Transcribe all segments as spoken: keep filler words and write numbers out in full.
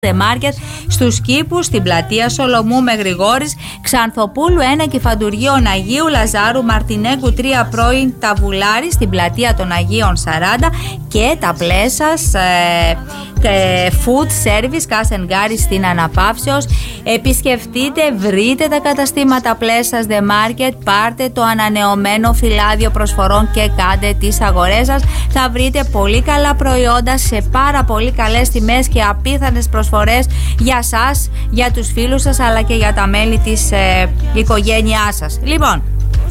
Μάρκετ στους κήπους στην πλατεία Σολομού με Γρηγόρης, Ξανθοπούλου ένα και Φαντουργίων Αγίου Λαζάρου, Μαρτινέγκου τρία πρώην Ταβουλάρη στην πλατεία των Αγίων σαράντα και τα Πλέσας ε, ε, Food Service Κασενγκάρη στην Αναπαύσεως. Επισκεφτείτε, βρείτε τα καταστήματα Πλέσας The Market, πάρτε το ανανεωμένο φυλάδιο προσφορών και κάντε τις αγορές σας. Θα βρείτε πολύ καλά προϊόντα σε πάρα πολύ καλές τιμές και απίθανες προσφορές για σας, για τους φίλους σας αλλά και για τα μέλη της ε, οικογένειάς σας. Λοιπόν,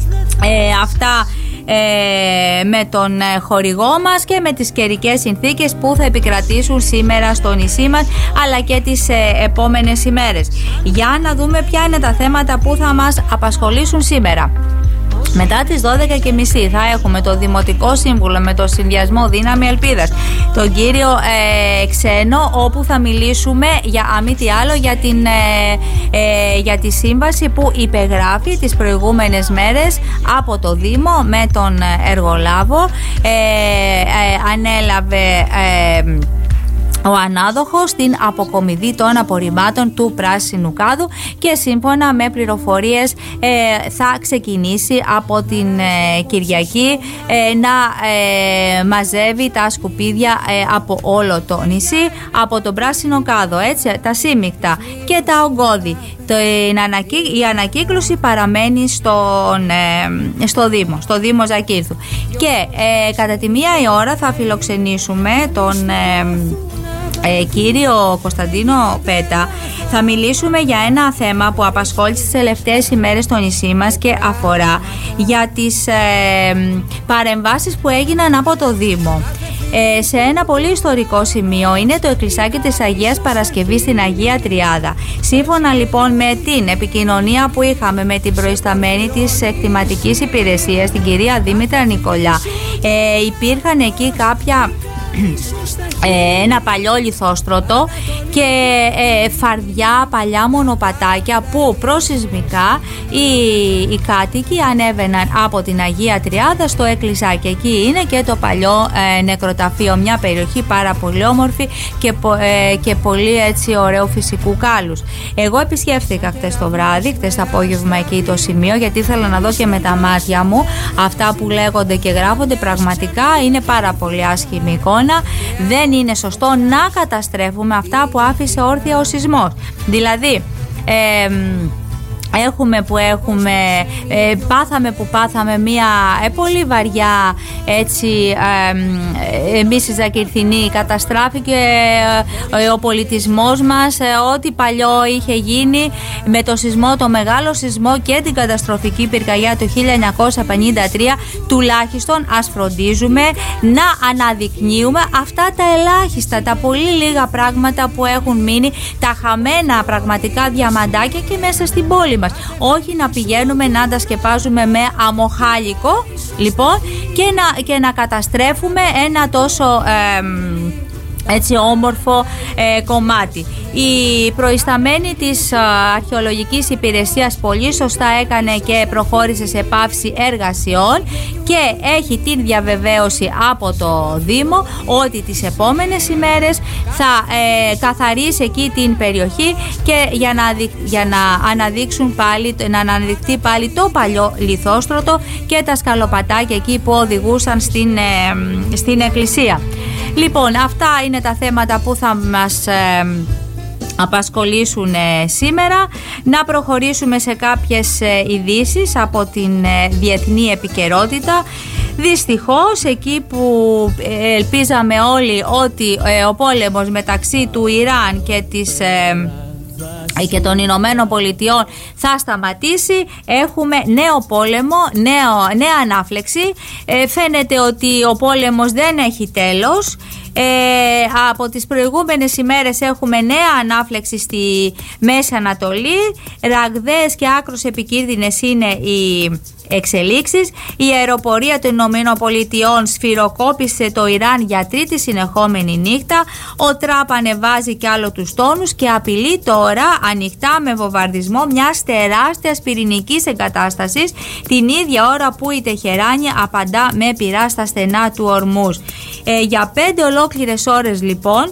ε, αυτά ε, με τον ε, χορηγό μας και με τις καιρικές συνθήκες που θα επικρατήσουν σήμερα στο νησί μας αλλά και τις ε, επόμενες ημέρες. Για να δούμε ποια είναι τα θέματα που θα μας απασχολήσουν σήμερα. Μετά τις δώδεκα και μισή θα έχουμε το Δημοτικό Σύμβουλο με το συνδυασμό Δύναμη Ελπίδας, τον κύριο ε, Ξένο, όπου θα μιλήσουμε για μη τι άλλο για, την, ε, ε, για τη σύμβαση που υπεγράφει τις προηγούμενες μέρες από το Δήμο με τον εργολάβο. Ε, ε, ανέλαβε... Ε, ο ανάδοχος στην αποκομιδή των απορριμμάτων του Πράσινου Κάδου και σύμφωνα με πληροφορίες ε, θα ξεκινήσει από την ε, Κυριακή ε, να ε, μαζεύει τα σκουπίδια ε, από όλο το νησί, από τον Πράσινο Κάδο, έτσι, τα Σύμικτα και τα Ογκώδη. Το, η, η ανακύκλωση παραμένει στον, ε, στο Δήμο, στο Δήμο Ζακύρθου. Και ε, κατά τη μία η ώρα θα φιλοξενήσουμε τον... Ε, Ε, κύριο Κωνσταντίνο Πέτα. Θα μιλήσουμε για ένα θέμα που απασχόλησε τις τελευταίες ημέρες στο νησί μας και αφορά για τις ε, παρεμβάσεις που έγιναν από το Δήμο. Ε, σε ένα πολύ ιστορικό σημείο είναι το εκκλησάκι της Αγίας Παρασκευής στην Αγία Τριάδα. Σύμφωνα λοιπόν με την επικοινωνία που είχαμε με την προϊσταμένη της εκτιματικής υπηρεσίας, την κυρία Δήμητρα Νικολιά, ε, υπήρχαν εκεί κάποια... Ε, ένα παλιό λιθόστρωτο και ε, φαρδιά παλιά μονοπατάκια που προσεισμικά οι, οι κάτοικοι ανέβαιναν από την Αγία Τριάδα στο εκκλησάκι. Εκεί είναι και το παλιό ε, νεκροταφείο, μια περιοχή πάρα πολύ όμορφη και, ε, και πολύ έτσι ωραίου φυσικού κάλους. Εγώ επισκέφθηκα χτες το βράδυ, χτες το απόγευμα εκεί το σημείο, γιατί ήθελα να δω και με τα μάτια μου αυτά που λέγονται και γράφονται. Πραγματικά είναι πάρα πολύ άσχημη εικόνα. Δεν είναι σωστό να καταστρέφουμε αυτά που άφησε όρθια ο σεισμός. Δηλαδή ε, έχουμε που έχουμε ε, πάθαμε που πάθαμε μια ε, πολύ βαριά έτσι ε, εμείς οι Ζακυρθινοί, καταστράφηκε ε, ο πολιτισμός μας, ε, ό,τι παλιό είχε γίνει με το σεισμό, το μεγάλο σεισμό και την καταστροφική πυρκαγιά του χίλια εννιακόσια πενήντα τρία. Τουλάχιστον ας φροντίζουμε να αναδεικνύουμε αυτά τα ελάχιστα, τα πολύ λίγα πράγματα που έχουν μείνει, τα χαμένα πραγματικά διαμαντάκια και μέσα στην πόλη μας. Όχι να πηγαίνουμε να τα σκεπάζουμε με αμοχάλικο, λοιπόν, και να, και να καταστρέφουμε ένα τόσο ε, έτσι όμορφο ε, κομμάτι. Η προϊσταμένη της α, αρχαιολογικής υπηρεσίας πολύ σωστά έκανε και προχώρησε σε πάυση εργασιών και έχει την διαβεβαίωση από το Δήμο ότι τις επόμενες ημέρες θα ε, καθαρίσει εκεί την περιοχή και για να, για να αναδείξουν πάλι, να αναδειχθεί πάλι το παλιό λιθόστρωτο και τα σκαλοπατάκια εκεί που οδηγούσαν στην, ε, στην εκκλησία. Λοιπόν, αυτά είναι τα θέματα που θα μας ε, απασχολήσουν ε, σήμερα. Να προχωρήσουμε σε κάποιες ε, ειδήσεις από την ε, διεθνή επικαιρότητα. Δυστυχώς εκεί που ε, ελπίζαμε όλοι ότι ε, ο πόλεμος μεταξύ του Ιράν και της... Ε, και των Ηνωμένων Πολιτειών θα σταματήσει, έχουμε νέο πόλεμο, νέο, νέα ανάφλεξη. Ε, φαίνεται ότι ο πόλεμος δεν έχει τέλος. Ε, από τις προηγούμενες ημέρες έχουμε νέα ανάφλεξη στη Μέση Ανατολή. Ραγδαίες και άκρως επικίνδυνες είναι οι εξελίξεις. Η αεροπορία των Ηνωμένων Πολιτειών σφυροκόπησε το Ιράν για τρίτη συνεχόμενη νύχτα. Ο Τραπ ανεβάζει κι άλλο τους τόνους και απειλεί τώρα ανοιχτά με βομβαρδισμό μιας τεράστιας πυρηνικής εγκατάστασης, την ίδια ώρα που η Τεχεράνη απαντά με πυρά στα στενά του Ορμούζ. Ε, για πέντε ολόκληρες ώρες λοιπόν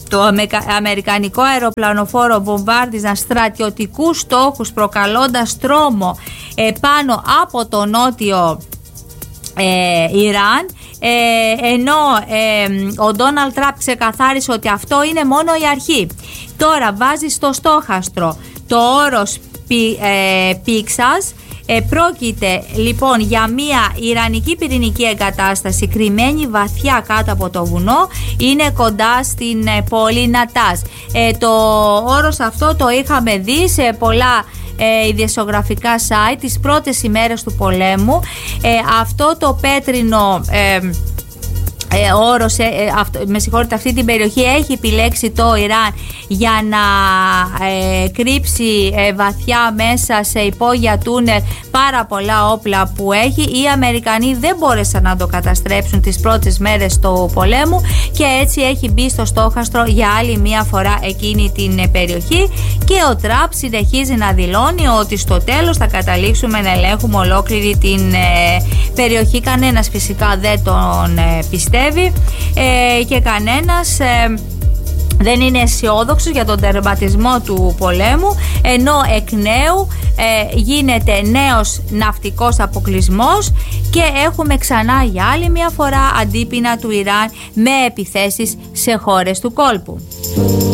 Το αμερικανικό αεροπλανοφόρο βομβάρδιζαν στρατιωτικούς στόχους προκαλώντας τρόμο ε, πάνω από το νότιο ε, Ιράν, ε, ενώ ε, ο Ντόναλντ Τραμπ ξεκαθάρισε ότι αυτό είναι μόνο η αρχή. Τώρα βάζει στο στόχαστρο το όρος πι, ε, Πίξας. Ε, πρόκειται λοιπόν για μια ιρανική πυρηνική εγκατάσταση κρυμμένη βαθιά κάτω από το βουνό, είναι κοντά στην ε, πόλη Νατάς. Ε, το όρος αυτό το είχαμε δει σε πολλά ε, ειδησιογραφικά site τις πρώτες ημέρες του πολέμου. Ε, αυτό το πέτρινο ε, Ε, όρος, ε, αυτό, με συγχωρείτε, αυτή την περιοχή έχει επιλέξει το Ιράν για να ε, κρύψει ε, βαθιά μέσα σε υπόγεια τούνελ πάρα πολλά όπλα που έχει. Οι Αμερικανοί δεν μπόρεσαν να το καταστρέψουν τις πρώτες μέρες του πολέμου και έτσι έχει μπει στο στόχαστρο για άλλη μία φορά εκείνη την περιοχή, και ο Τραμπ συνεχίζει να δηλώνει ότι στο τέλος θα καταλήξουμε να ελέγχουμε ολόκληρη την ε, περιοχή. Κανένας φυσικά δεν τον ε, πιστεύει ε, και κανένας ε, δεν είναι αισιόδοξος για τον τερματισμό του πολέμου, ενώ εκ νέου ε, γίνεται νέος ναυτικός αποκλεισμός και έχουμε ξανά για άλλη μια φορά αντίπεινα του Ιράν με επιθέσεις σε χώρες του κόλπου.